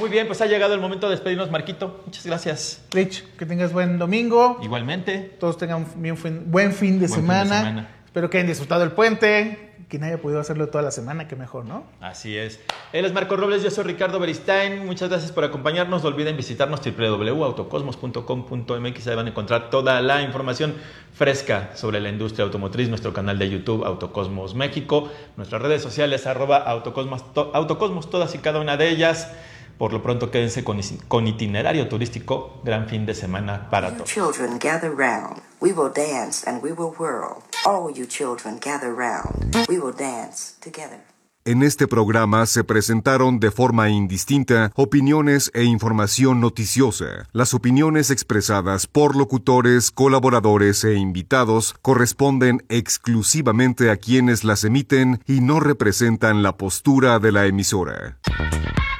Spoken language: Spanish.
Muy bien, pues ha llegado el momento de despedirnos, Marquito. Muchas gracias. Rich, que tengas buen domingo. Igualmente. Todos tengan buen fin de semana. Espero que hayan disfrutado el puente. Quien haya podido hacerlo toda la semana, que mejor, ¿no? Así es. Él es Marco Robles, yo soy Ricardo Beristain. Muchas gracias por acompañarnos. No olviden visitarnos www.autocosmos.com.mx. Ahí van a encontrar toda la información fresca sobre la industria automotriz. Nuestro canal de YouTube, Autocosmos México. Nuestras redes sociales, @autocosmos, todas y cada una de ellas. Por lo pronto, quédense con itinerario turístico. Gran fin de semana para todos. Children, gather round. We will dance and we will whirl. All you children, gather round. We will dance together. En este programa se presentaron de forma indistinta opiniones e información noticiosa. Las opiniones expresadas por locutores, colaboradores e invitados corresponden exclusivamente a quienes las emiten y no representan la postura de la emisora.